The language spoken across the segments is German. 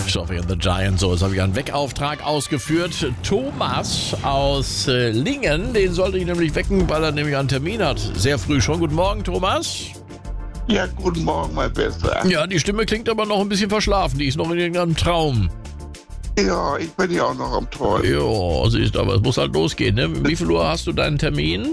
Sophie and the Giants, so, jetzt habe ich einen Weckauftrag ausgeführt. Thomas aus Lingen, den sollte ich nämlich wecken, weil er nämlich einen Termin hat. Sehr früh schon. Guten Morgen, Thomas. Ja, guten Morgen, mein Bester. Ja, die Stimme klingt aber noch ein bisschen verschlafen. Die ist noch in irgendeinem Traum. Ja, ich bin ja auch noch am Träumen. Ja, siehst du, aber es muss halt losgehen, ne? Wie viel Uhr hast du deinen Termin?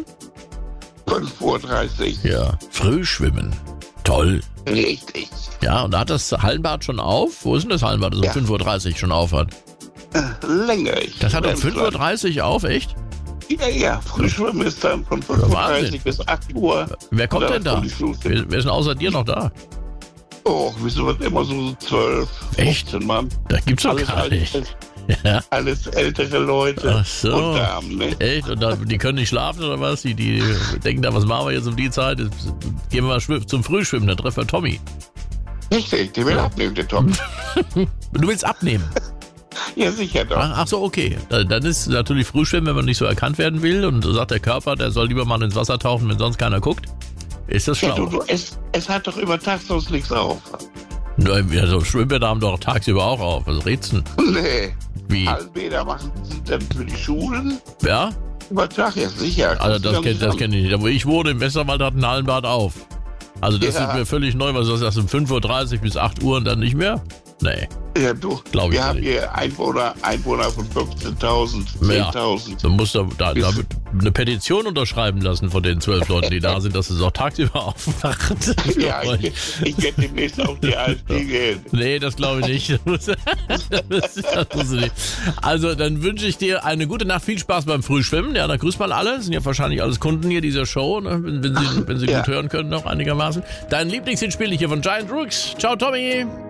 5:30 Uhr. Ja, Frühschwimmen. Toll. Richtig. Ja, und da hat das Hallenbad schon auf? Wo ist denn das Hallenbad, das um 5:30 Uhr schon auf hat? Länger. Das hat um 5:30 Uhr auf, echt? Ja, Frühschwimmen ist dann von 5:30 bis 8 Uhr. Wer kommt denn da? Wer Wer ist denn außer dir noch da? Oh, wieso wird immer so 12, Echt? 15 Mann. Das gibt's doch Alles gar nicht. alt. Ja. Alles ältere Leute Ach so. und Damen. Ne? Echt? Und die können nicht schlafen oder was? Die denken da, was machen wir jetzt um die Zeit? Jetzt gehen wir mal zum Frühschwimmen, dann treffen wir Tommy. Richtig, der will abnehmen, der Tom. Du willst abnehmen? Ja, sicher doch. Ach so, okay. Dann ist natürlich Frühschwimmen, wenn man nicht so erkannt werden will und sagt der Körper, der soll lieber mal ins Wasser tauchen, wenn sonst keiner guckt. Ist das Ja, schlau? es hat doch über Tag sonst nichts auf. Also Schwimmbäder haben doch tagsüber auch auf. Was redst du denn? Nee. Wie? Hallenbäder machen sie dann für die Schulen. Ja? Über Tag, ja sicher. Also das kenn ich nicht. Da wo ich wohne, im Westerwald, hat ein Hallenbad auf. Also das ist mir völlig neu, was du sagst, um 5:30 Uhr bis 8 Uhr und dann nicht mehr? Nee. Ja, du, Glaub ich wir haben nicht. hier Einwohner von 15.000, 10.000. Du musst da eine Petition unterschreiben lassen von den 12 Leuten, die da sind, dass es auch tagsüber aufwacht. Ja, ich werde demnächst auf die AfD gehen. Nee, das glaube ich nicht. Das musst du nicht. Also, dann wünsche ich dir eine gute Nacht, viel Spaß beim Frühschwimmen. Ja, dann grüß mal alle. Das sind ja wahrscheinlich alles Kunden hier dieser Show, ne? wenn sie Ja. gut hören können noch einigermaßen. Dein Lieblingsspiel hier von Giant Rooks. Ciao, Tommy.